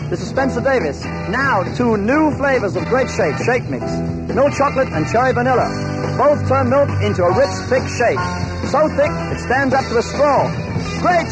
This is Spencer Davis. Now, 2 new flavors of Great Shake, Shake Mix. Milk chocolate and cherry vanilla. Both turn milk into a rich, thick shake. So thick, it stands up to a straw. Great